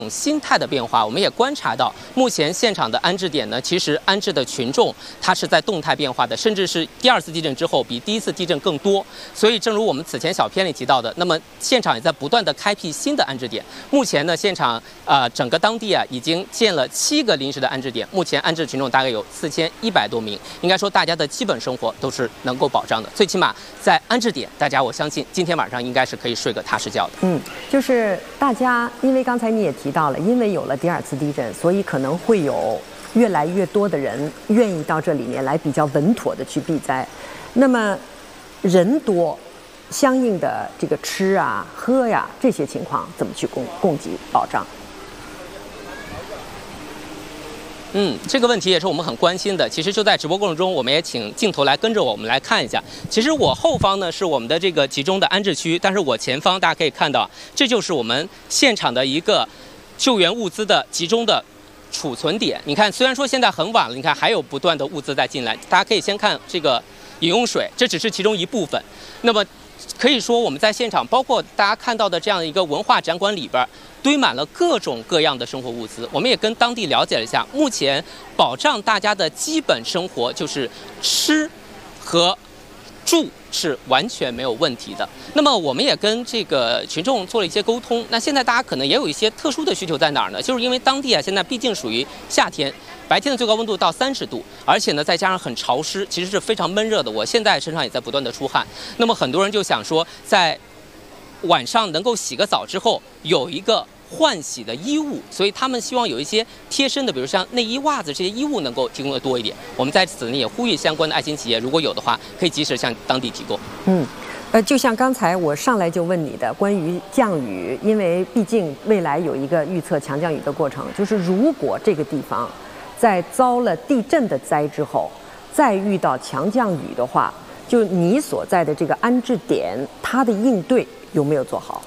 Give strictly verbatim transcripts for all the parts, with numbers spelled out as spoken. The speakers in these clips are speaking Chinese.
心态的变化，我们也观察到，目前现场的安置点呢，其实安置的群众它是在动态变化的，甚至是第二次地震之后比第一次地震更多。所以，正如我们此前小片里提到的，那么现场也在不断的开辟新的安置点。目前呢，现场呃整个当地啊已经建了七个临时的安置点，目前安置群众大概有四千一百多名。应该说，大家的基本生活都是能够保障的。最起码在安置点，大家我相信今天晚上应该是可以睡个踏实觉的。 嗯，就是大家，因为刚才你也提到了，因为有了第二次地震，所以可能会有越来越多的人愿意到这里面来比较稳妥的去避灾。那么人多，相应的这个吃啊、喝呀这些情况怎么去供供给保障？ 嗯，这个问题也是我们很关心的。其实就在直播过程中，我们也请镜头来跟着我们来看一下。其实我后方呢是我们的这个集中的安置区，但是我前方大家可以看到，这就是我们现场的一个救援物资的集中的储存点。你看，虽然说现在很晚了，你看还有不断的物资在进来。大家可以先看这个饮用水，这只是其中一部分。那么可以说我们在现场，包括大家看到的这样一个文化展馆里边，堆满了各种各样的生活物资。我们也跟当地了解了一下，目前保障大家的基本生活就是吃和住是完全没有问题的。那么我们也跟这个群众做了一些沟通。那现在大家可能也有一些特殊的需求在哪儿呢？就是因为当地啊现在毕竟属于夏天，白天的最高温度到三十度，而且呢再加上很潮湿，其实是非常闷热的。我现在身上也在不断的出汗。那么很多人就想说，在晚上能够洗个澡之后有一个换洗的衣物，所以他们希望有一些贴身的，比如像内衣、袜子这些衣物能够提供的多一点。我们在此呢也呼吁相关的爱心企业，如果有的话，可以及时向当地提供。 嗯，呃，就像刚才我上来就问你的关于降雨，因为毕竟未来有一个预测强降雨的过程，就是如果这个地方在遭了地震的灾之后，再遇到强降雨的话，就你所在的这个安置点，它的应对有没有做好？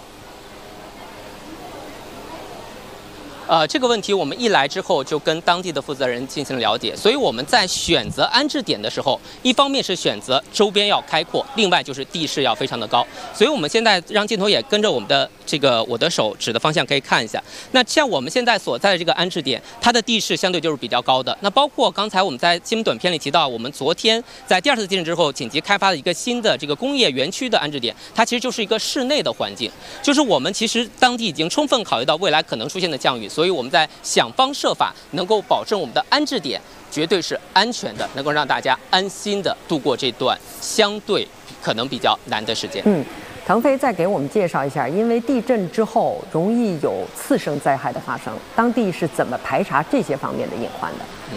呃，这个问题我们一来之后就跟当地的负责人进行了解，所以我们在选择安置点的时候，一方面是选择周边要开阔，另外就是地势要非常的高。所以我们现在让镜头也跟着我们的这个我的手指的方向可以看一下。那像我们现在所在的这个安置点，它的地势相对就是比较高的。那包括刚才我们在新闻短片里提到，我们昨天在第二次地震之后紧急开发的一个新的这个工业园区的安置点，它其实就是一个室内的环境，就是我们其实当地已经充分考虑到未来可能出现的降雨。所以我们在想方设法能够保证我们的安置点绝对是安全的，能够让大家安心的度过这段相对可能比较难的时间。 嗯，腾飞再给我们介绍一下，因为地震之后容易有次生灾害的发生，当地是怎么排查这些方面的隐患的？ 嗯。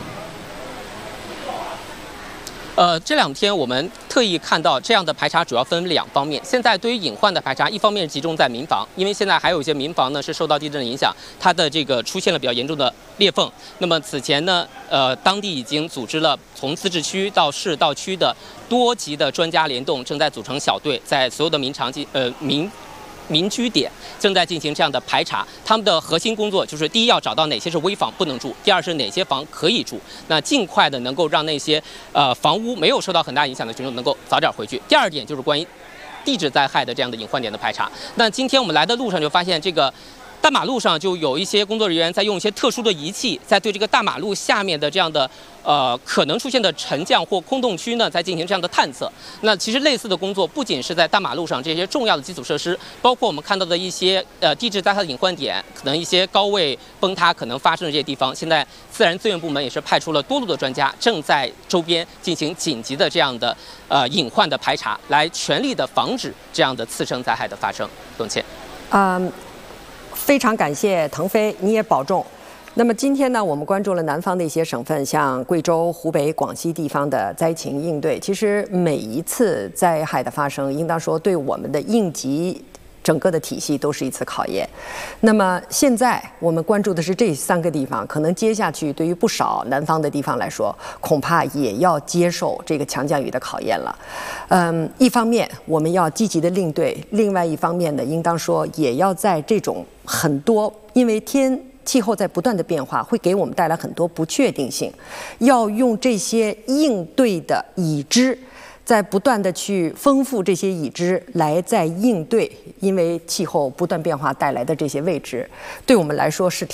呃，这两天我们特意看到这样的排查主要分两方面。现在对于隐患的排查，一方面是集中在民房，因为现在还有一些民房呢是受到地震的影响，它的这个出现了比较严重的裂缝。那么此前呢，呃，当地已经组织了从自治区到市到区的多级的专家联动，正在组成小队，在所有的民常进呃民。民居点正在进行这样的排查，他们的核心工作就是：第一，要找到哪些是危房不能住；第二是哪些房可以住。那尽快的能够让那些呃房屋没有受到很大影响的群众能够早点回去。第二点就是关于地质灾害的这样的隐患点的排查。那今天我们来的路上就发现，这个大马路上就有一些工作人员在用一些特殊的仪器，在对这个大马路下面的这样的呃可能出现的沉降或空洞区呢，在进行这样的探测。那其实类似的工作不仅是在大马路上这些重要的基础设施，包括我们看到的一些呃地质灾害的隐患点，可能一些高位崩塌可能发生的这些地方，现在自然资源部门也是派出了多路的专家，正在周边进行紧急的这样的呃隐患的排查，来全力的防止这样的次生灾害的发生。董倩， 嗯。非常感谢腾飞，你也保重。那么今天呢，我们关注了南方的一些省份，像贵州、湖北、广西地方的灾情应对。其实每一次灾害的发生，应当说对我们的应急整个的体系都是一次考验。那么现在我们关注的是这三个地方，可能接下去对于不少南方的地方来说，恐怕也要接受这个强降雨的考验了。嗯，一方面我们要积极的应对，另外一方面呢，应当说也要在这种很多因为天气候在不断的变化，会给我们带来很多不确定性，要用这些应对的已知，在不断的去丰富这些已知，来在应对因为气候不断变化带来的这些未知，对我们来说是挺